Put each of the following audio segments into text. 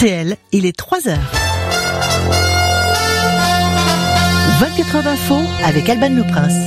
RTL, il est 3h. 24 heures d'info avec Alban Le Prince.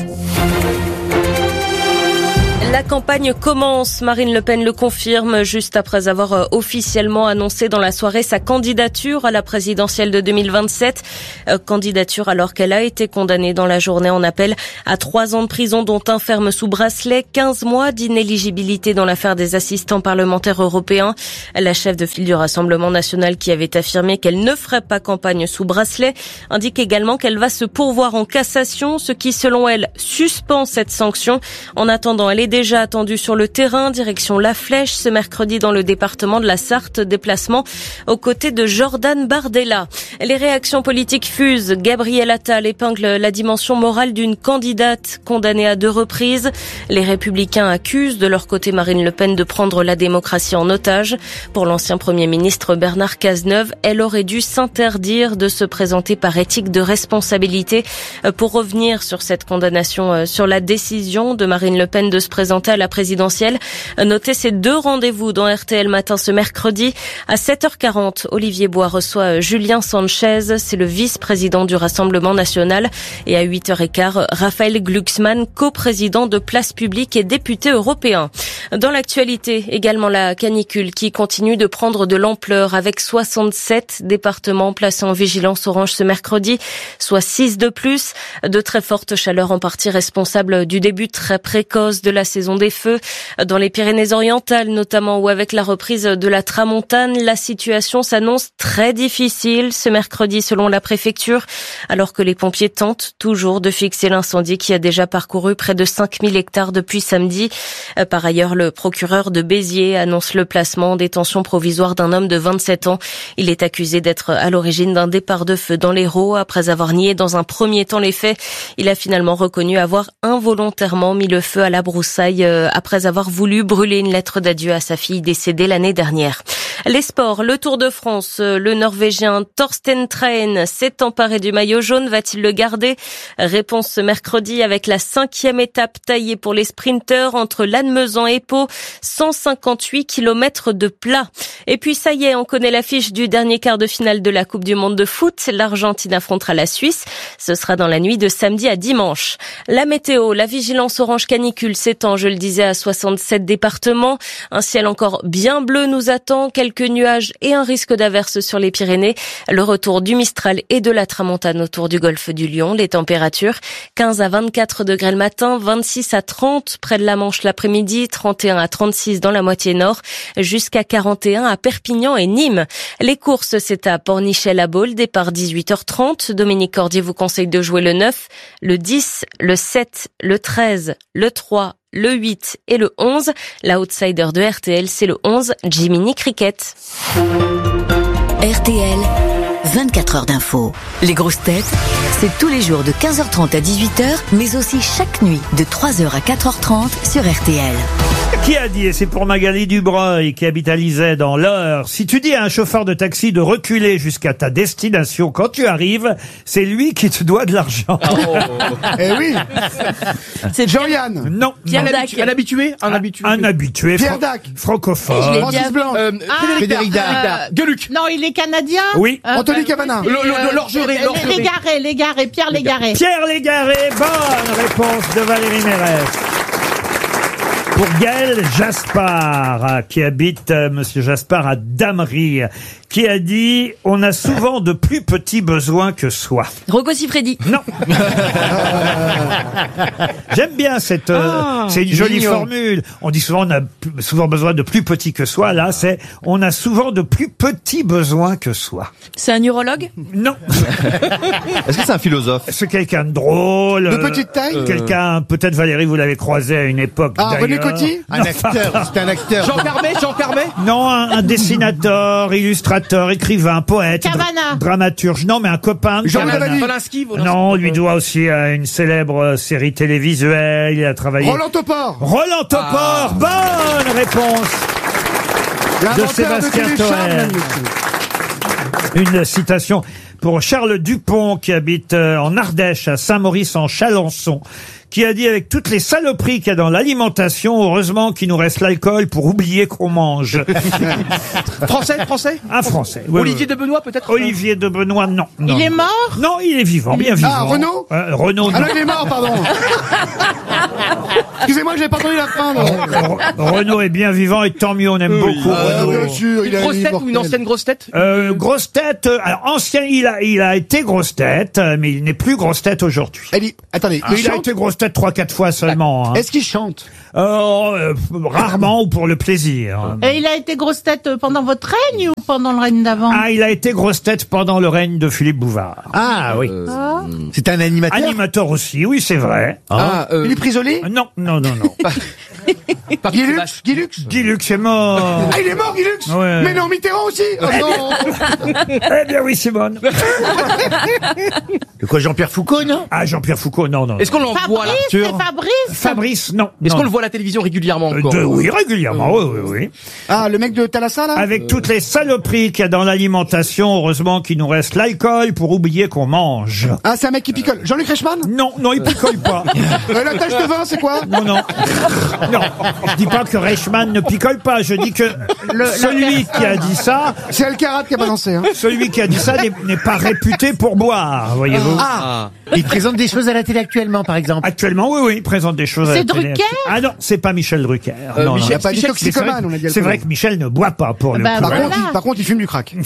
La campagne commence, Marine Le Pen le confirme, juste après avoir officiellement annoncé dans la soirée sa candidature à la présidentielle de 2027. Candidature alors qu'elle a été condamnée dans la journée en appel à 3 ans de prison, dont un ferme sous bracelet, 15 mois d'inéligibilité dans l'affaire des assistants parlementaires européens. La chef de file du Rassemblement national, qui avait affirmé qu'elle ne ferait pas campagne sous bracelet, indique également qu'elle va se pourvoir en cassation, ce qui, selon elle, suspend cette sanction. En attendant, elle est déjà attendue sur le terrain, direction La Flèche, ce mercredi dans le département de la Sarthe, déplacement aux côtés de Jordan Bardella. Les réactions politiques fusent. Gabriel Attal épingle la dimension morale d'une candidate condamnée à 2 reprises. Les Républicains accusent de leur côté Marine Le Pen de prendre la démocratie en otage. Pour l'ancien Premier ministre Bernard Cazeneuve, elle aurait dû s'interdire de se présenter par éthique de responsabilité. Pour revenir sur cette condamnation, sur la décision de Marine Le Pen de se présenter à la présidentielle, notez ces 2 rendez-vous dans RTL Matin ce mercredi. À 7h40, Olivier Bois reçoit Julien Sanchez, c'est le vice-président du Rassemblement national. Et à 8h15, Raphaël Glucksmann, coprésident de Place Publique et député européen. Dans l'actualité, également la canicule qui continue de prendre de l'ampleur, avec 67 départements placés en vigilance orange ce mercredi, soit 6 de plus. De très fortes chaleurs en partie responsables du début très précoce de la saison des feux. Dans les Pyrénées-Orientales notamment, où avec la reprise de la tramontane, la situation s'annonce très difficile ce mercredi selon la préfecture, alors que les pompiers tentent toujours de fixer l'incendie qui a déjà parcouru près de 5000 hectares depuis samedi. Par ailleurs, le procureur de Béziers annonce le placement en détention provisoire d'un homme de 27 ans. Il est accusé d'être à l'origine d'un départ de feu dans l'Hérault. Après avoir nié dans un premier temps les faits, il a finalement reconnu avoir involontairement mis le feu à la broussaille après avoir voulu brûler une lettre d'adieu à sa fille décédée l'année dernière. Les sports, le Tour de France, le Norvégien Thorsten Træen s'est emparé du maillot jaune, va-t-il le garder? Réponse ce mercredi avec la 5e étape taillée pour les sprinteurs entre Lannemezan et Pau, 158 km de plat. Et puis ça y est, on connaît l'affiche du dernier quart de finale de la Coupe du Monde de foot. L'Argentine affrontera la Suisse. Ce sera dans la nuit de samedi à dimanche. La météo, la vigilance orange canicule s'étend, je le disais, à 67 départements. Un ciel encore bien bleu nous attend, quelques nuages et un risque d'averse sur les Pyrénées. Le retour du Mistral et de la tramontane autour du golfe du Lion. Les températures, 15 à 24 degrés le matin, 26 à 30 près de la Manche l'après-midi, 31 à 36 dans la moitié nord, jusqu'à 41 à Perpignan et Nîmes. Les courses, c'est à Pornichet-la-Baule, départ 18h30. Dominique Cordier vous conseille de jouer le 9, le 10, le 7, le 13, le 3, le 8 et le 11. L'outsider de RTL, c'est le 11, Jiminy Cricket. RTL, 24 heures d'info. Les grosses têtes, c'est tous les jours de 15h30 à 18h, mais aussi chaque nuit de 3h à 4h30 sur RTL. Qui a dit, et c'est pour Magali Dubreuil qui habite à Lisay dans l'Eure, si tu dis à un chauffeur de taxi de reculer jusqu'à ta destination quand tu arrives, c'est lui qui te doit de l'argent. Oh. Eh oui. C'est Jean-Yann. Non. Pierre non. Dac. Un habitué. Un habitué. Pierre Dac. Francophone. Je l'ai Francis Blanc. Frédéric Dac. Gueluc. Non, il est canadien. Oui. Anthony Cavana. Légaré, Pierre Légaré. Pierre Légaré, bonne réponse de Valérie Mérès. Pour Gaël Jaspard, qui habite, Monsieur Jaspard, à Damery, qui a dit « On a souvent de plus petits besoins que soi ». Rocco Siffredi. Non. J'aime bien cette... c'est une jolie formule. On dit souvent on a souvent besoin de plus petits que soi. Là, c'est « On a souvent de plus petits besoins que soi ». C'est un urologue? Non. Est-ce que c'est un philosophe? C'est quelqu'un de drôle. De petite taille. Quelqu'un, peut-être Valérie, vous l'avez croisé à une époque. Ah, René d'ailleurs. Coty. Un acteur, c'était un acteur. Jean Carmet. Non, un dessinateur, illustrateur, écrivain, poète, Cavana. dramaturge. Non, mais un copain de Jean Cavana. Wolinski. Non, on lui doit aussi une célèbre série télévisuelle. Il a travaillé. Roland Topor. Roland Topor. Bonne réponse de L'inventeur Sébastien Télécharme. Toen. Une citation pour Charles Dupont, qui habite en Ardèche, à Saint-Maurice en Chalençon, qui a dit avec toutes les saloperies qu'il y a dans l'alimentation, heureusement qu'il nous reste l'alcool pour oublier qu'on mange. Français Un Français. Oui, Olivier de Benoît, peut-être? Olivier de Benoît, non. Il est mort? Non, il est vivant, bien vivant. Ah, Renaud? Renaud, Ah non. non, il est mort, pardon. Excusez-moi, j'ai pas entendu la fin. Renaud est bien vivant et tant mieux, on aime beaucoup Renaud. Bien sûr, il Une a grosse tête ou une ancienne grosse tête? Grosse tête, alors ancien, il a été grosse tête, mais il n'est plus grosse tête aujourd'hui. Attendez, Mais il a été grosse tête 3-4 fois seulement. Hein. Est-ce qu'il chante? Rarement ou pour le plaisir. Et il a été grosse tête pendant votre règne ou pendant le règne d'avant? Ah, il a été grosse tête pendant le règne de Philippe Bouvard. Ah oui. C'est un animateur. Animateur aussi, oui, c'est vrai. Philippe Risoli? Non. Guilux? Guy Lux est mort. Ah, il est mort, Guilux? Ouais. Mais non, Mitterrand aussi? Oh, non. Eh bien oui, Simone. De quoi, Jean-Pierre Foucault, non? Ah, Jean-Pierre Foucault, non. Est-ce qu'on l'envoie à la... Fabrice, c'est Fabrice? Fabrice, non. Est-ce non. qu'on le voit à la télévision régulièrement encore? Oui, régulièrement, oui. Ah, le mec de Thalassa, là? Avec toutes les saloperies qu'il y a dans l'alimentation, heureusement qu'il nous reste l'alcool pour oublier qu'on mange. Ah, c'est un mec qui picole. Jean-Luc Reichmann? Non, il picole pas. La tache de vin, c'est quoi? Non. Je dis pas que Reichmann ne picole pas. Je dis que celui qui a dit ça, C'est Alcarat qui a balancé, hein. celui qui a dit ça n'est pas réputé pour boire, voyez-vous. Il présente des choses à la télé actuellement, par exemple. Actuellement, oui, il présente des choses. à la C'est télé. Drucker? Ah non, c'est pas Michel Drucker. Non, Il non. n'y a pas dit Michel, toxicomane, on a dit. C'est vrai que Michel ne boit pas pour le Bah, coup. Par, voilà. par contre, il fume du crack.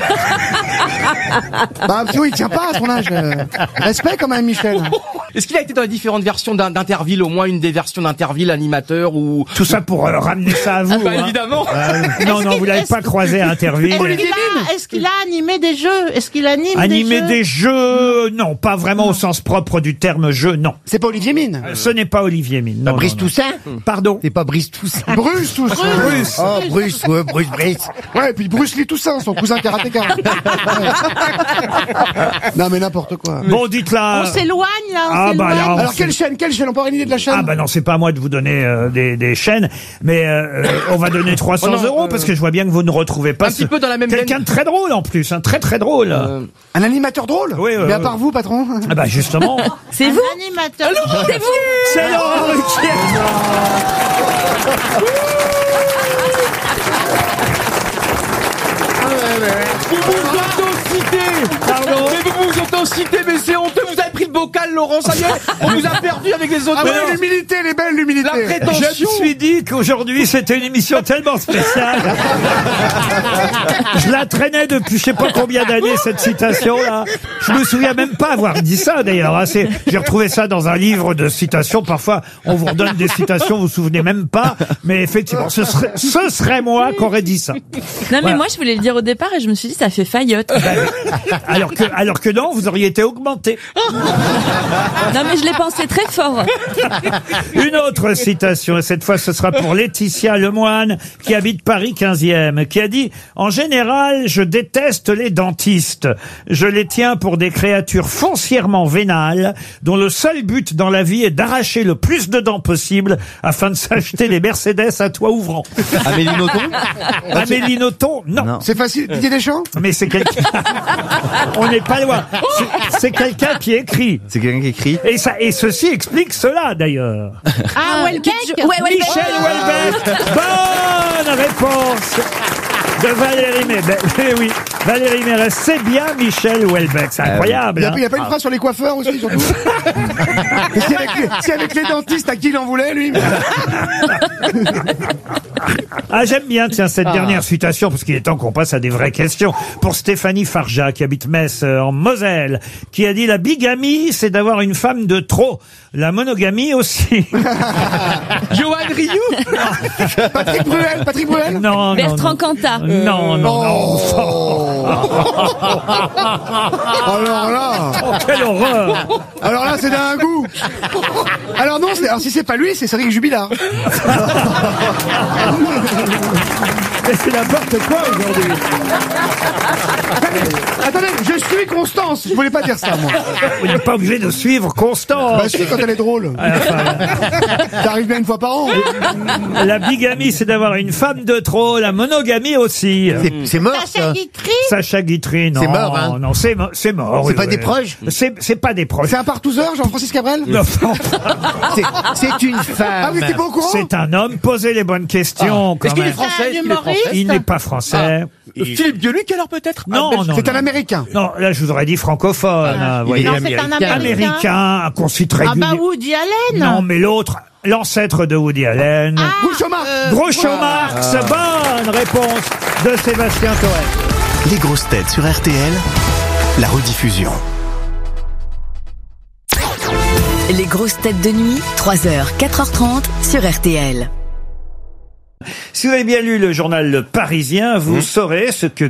Bah, oui, il tient pas à son âge. Respect quand même, Michel. Est-ce qu'il a été dans les différentes versions d'Interville, au moins une des versions d'Interville, animateur ou... Tout ça pour ramener ça à vous. Bah, hein. évidemment. Non, vous l'avez pas croisé à Interville. Est-ce qu'il a animé des jeux? Est-ce qu'il anime Animer des jeux? des jeux, non, pas vraiment au sens propre du terme jeu, non. C'est pas Olivier Mine. Ce n'est pas Olivier Mine. Non, Brice non. Toussaint? Pardon. C'est pas Brice Toussaint. Bruce, tout ça. Bruce. Oh, Bruce, ouais, Brice. Ouais, et puis Bruce Lee Toussaint, son cousin karatéka. Non, mais n'importe quoi. Bon, dites-la. On s'éloigne, là, on Ah, bah, s'éloigne. là, Alors, quelle chaîne? On peut avoir une idée de la chaîne? Ah bah non, c'est pas à moi de vous donner des chaînes, mais on va donner 300 Oh non, euros parce que je vois bien que vous ne retrouvez pas Un petit peu dans la même quelqu'un veine. de très drôle en plus, un très drôle. Un animateur drôle? Oui, Mais à part vous, patron? Ah bah justement, C'est vous? Animateur. C'est vous. c'est Laurent Ruquier. Vous vous autocitez! Pardon. Mais vous vous autocitez, mais c'est honteux, vous avez pris le bocal, Laurent, ça y est, on vous a perdu avec les autres. Ah ouais, l'humilité, elle est belle, l'humilité. La prétention. Je me suis dit qu'aujourd'hui c'était une émission tellement spéciale. Je la traînais depuis je sais pas combien d'années cette citation là. Je me souviens même pas avoir dit ça d'ailleurs. Hein. J'ai retrouvé ça dans un livre de citations. Parfois on vous redonne des citations, vous vous souvenez même pas. Mais effectivement, ce serait moi qui aurais dit ça. Non mais Voilà. moi je voulais le dire au départ et je me suis dit ça fait faillotte. Alors que non, vous auriez été augmenté. Non mais je l'ai pensé très fort. Une autre citation, et cette fois ce sera pour Laetitia Lemoine, qui habite Paris 15e, qui a dit « En général, je déteste les dentistes. Je les tiens pour des créatures foncièrement vénales, dont le seul but dans la vie est d'arracher le plus de dents possible afin de s'acheter des Mercedes à toit ouvrant. Amélie Nothomb? » Amélie Nothomb, non. C'est facile. Didier Deschamps? Mais c'est quelqu'un... On n'est pas loin. C'est quelqu'un qui écrit. C'est quelqu'un qui écrit. Et ceci explique cela, d'ailleurs. Ah, Welbeck. Michel Houellebecq. Bonne réponse de Valérie Mérès. Eh oui, Valérie Mérès, c'est bien Michel Houellebecq. C'est incroyable. Il n'y a pas une phrase sur les coiffeurs aussi, surtout? Si avec les dentistes, à qui il en voulait, lui? Ah, j'aime bien, tiens, cette dernière citation, parce qu'il est temps qu'on passe à des vraies questions. Pour Stéphanie Farja, qui habite Metz, en Moselle, qui a dit « La bigamie, c'est d'avoir une femme de trop. La monogamie aussi. » Johan Rioux? Patrick Bruel? Non, Bertrand Cantat. Non. Alors là. Oh, quelle horreur. Alors là, c'est d'un goût. Alors non, alors si c'est pas lui, c'est Cédric Jubilard. Mais c'est n'importe quoi aujourd'hui. Attendez, je suis Constance. Je voulais pas dire ça, moi. Vous n'êtes pas obligé de suivre Constance. Bah si, quand elle est drôle. Ça arrive bien une fois par an. La bigamie, c'est d'avoir une femme de trop. La monogamie aussi. C'est mort, Sacha ça. Guitry. Sacha Guitry, non. C'est mort, hein. Non, c'est mort. C'est oui, pas oui. des proches? C'est pas des proches. C'est un partouzeur, Jean-Francis Cabrel? Non. C'est une femme. Ah oui, t'es pas au courant? C'est un homme. Posez les bonnes questions, quand Est-ce qu'il est même. français? C'est un Est-ce qu'il est français humoriste. Il n'est pas français. Philippe Gueluc alors peut-être? Non, Ah, Belge. non. C'est un non. Américain. Non, là, je vous aurais dit francophone. vous voyez. Non, c'est un Américain. Américain, qu'on cite Ah régulièrement. bah Woody Allen. Non, mais l'autre, l'ancêtre de Woody Allen. Groucho Marx. Groucho Marx, bonne réponse de Sébastien Toen. Les grosses têtes sur RTL, la rediffusion. Les grosses têtes de nuit, 3h, 4h30 sur RTL. Si vous avez bien lu le journal Le Parisien, vous saurez ce que